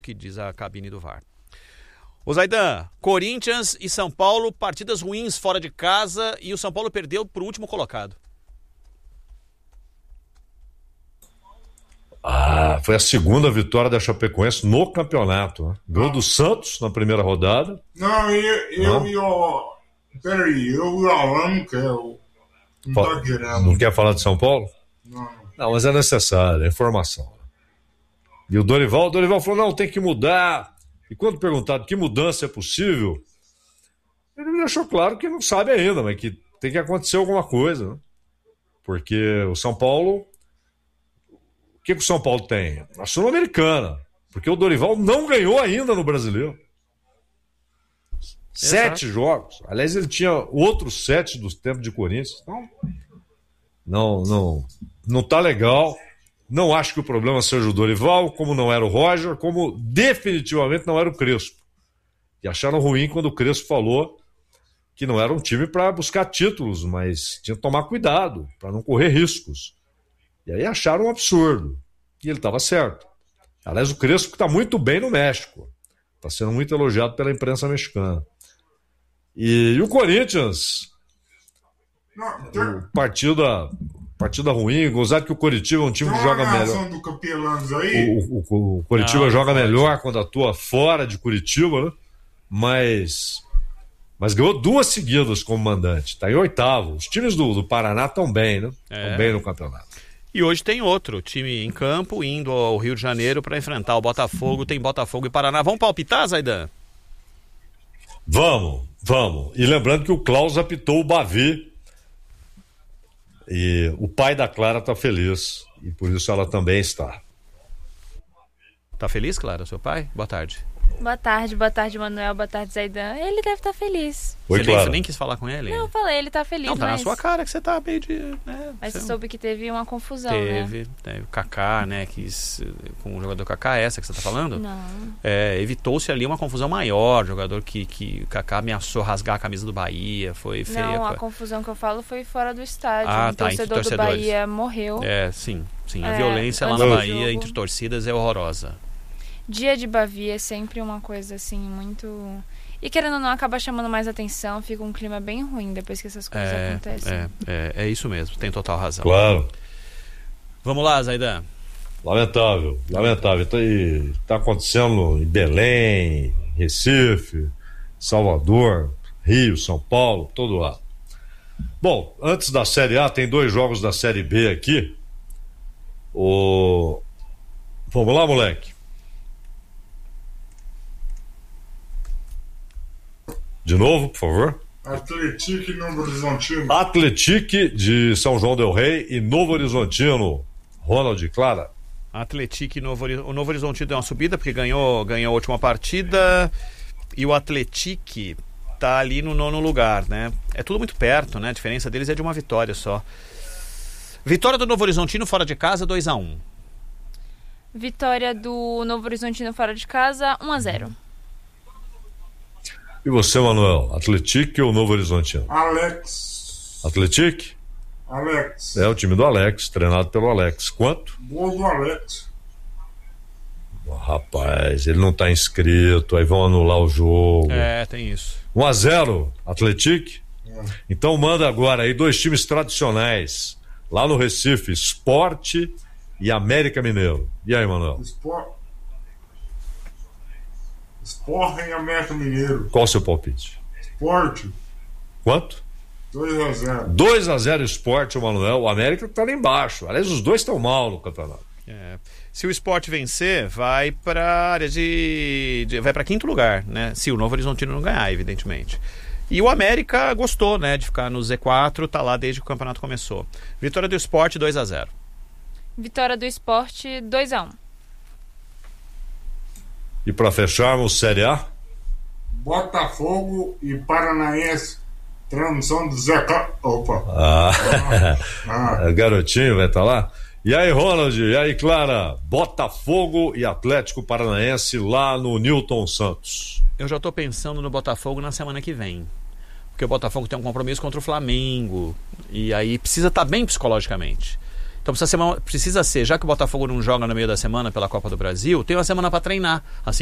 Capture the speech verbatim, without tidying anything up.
que diz a cabine do V A R. Ô Zaidan, Corinthians e São Paulo, partidas ruins fora de casa e o São Paulo perdeu pro último colocado. Ah, foi a segunda vitória da Chapecoense no campeonato. Né? Gol do Santos na primeira rodada. Não, eu, eu e o... Peraí, eu e o Alan não quero. Não Fala, tá querendo. Não quer falar de São Paulo? Não. Não, mas é necessário, é informação. E o Dorival, o Dorival falou, não, tem que mudar. E quando perguntado que mudança é possível, ele deixou claro que não sabe ainda, mas que tem que acontecer alguma coisa. Né? Porque o São Paulo... O que, que o São Paulo tem? A Sul-Americana. Porque o Dorival não ganhou ainda no Brasileiro. Sete Exato. jogos. Aliás, ele tinha outros sete dos tempos de Corinthians. Então, não, não, não tá legal. Não acho que o problema seja o Dorival, como não era o Roger, como definitivamente não era o Crespo. E acharam ruim quando o Crespo falou que não era um time para buscar títulos, mas tinha que tomar cuidado para não correr riscos. E aí acharam um absurdo. E ele estava certo. Aliás, o Crespo está muito bem no México. Está sendo muito elogiado pela imprensa mexicana. E, e o Corinthians, Não, tem, o partida, partida ruim, gozado que o Coritiba é um time tem que uma joga melhor. narração do Capelanos aí. O, o, o Coritiba Não, joga não pode. melhor quando atua fora de Curitiba, né? Mas, mas ganhou duas seguidas como mandante. Está em oitavo. Os times do, do Paraná estão bem, né? Estão É. bem no campeonato. E hoje tem outro time em campo, indo ao Rio de Janeiro para enfrentar o Botafogo. Tem Botafogo e Paraná. Vamos palpitar, Zaidan? Vamos, vamos. E lembrando que o Klaus apitou o Bavi. E o pai da Clara está feliz. E por isso ela também está. Tá feliz, Clara, seu pai? Boa tarde. Boa tarde, boa tarde, Manuel, boa tarde, Zaidan. Ele deve estar feliz. Oi, você, nem, Clara. você nem quis falar com ele? Não, eu falei, ele tá feliz, Não, tá mas... na sua cara que você tá meio de... Né, Mas você você soube que teve uma confusão, né? teve, teve o Kaká, né, quis, com o jogador Kaká, essa que você tá falando? Não. É, evitou-se ali uma confusão maior, jogador que, que o Kaká ameaçou rasgar a camisa do Bahia, foi feia. Não, a foi... confusão que eu falo foi fora do estádio. Ah, um tá, entre torcedor do torcedores. Bahia morreu. É, sim, sim, a É, violência lá antes na do Bahia, jogo. entre torcidas, é horrorosa. Dia de Bavi é sempre uma coisa assim, muito... E querendo ou não, acaba chamando mais atenção, fica um clima bem ruim depois que essas coisas É, acontecem. é, é, é isso mesmo, tem total razão. Claro. Vamos lá, Zaidan. Lamentável, lamentável. Está tá acontecendo em Belém, Recife, Salvador, Rio, São Paulo, todo lado. Bom, antes da Série A, tem dois jogos da Série B aqui. O... Vamos lá, moleque. De novo, por favor. Atlético e Novo Horizontino. Atlético de São João del Rei e Novo Horizontino. Ronald, Clara. Atlético e Novo Horizontino. O Novo Horizontino deu uma subida porque ganhou, ganhou a última partida e o Atlético tá ali no nono lugar, né? É tudo muito perto, né? A diferença deles é de uma vitória só. Vitória do Novo Horizontino fora de casa, dois a um. Vitória do Novo Horizontino fora de casa, um a zero. E você, Manuel? Atlético ou Novo Horizontino? Alex. Atlético? Alex. É o time do Alex, treinado pelo Alex. Quanto? Gol do Alex. Oh, rapaz, ele não tá inscrito, aí vão anular o jogo. É, tem isso. um a zero, Atlético? É. Então manda agora aí dois times tradicionais. Lá no Recife, Sport e América Mineiro. E aí, Manuel? Sport. Sport em América Mineiro. Qual o seu palpite? Sport. Quanto? dois a zero. dois a zero Sport, o Manuel. O América tá lá embaixo. Aliás, os dois estão mal no campeonato. É. Se o Sport vencer, vai para área de, de vai para quinto lugar, né? Se o Novo Horizontino não ganhar, evidentemente. E o América gostou, né, de ficar no Z quatro, tá lá desde que o campeonato começou. Vitória do Sport dois a zero. Vitória do Sport, dois a um. E para fecharmos, Série A? Botafogo e Paranaense. Transmissão do Zé Ca... Opa. Ah, Ah. garotinho vai estar lá. E aí, Ronald? E aí, Clara? Botafogo e Atlético Paranaense lá no Newton Santos. Eu já tô pensando no Botafogo na semana que vem. Porque o Botafogo tem um compromisso contra o Flamengo. E aí precisa estar bem psicologicamente. Então precisa ser, uma, precisa ser, já que o Botafogo não joga no meio da semana pela Copa do Brasil, tem uma semana para treinar. Assim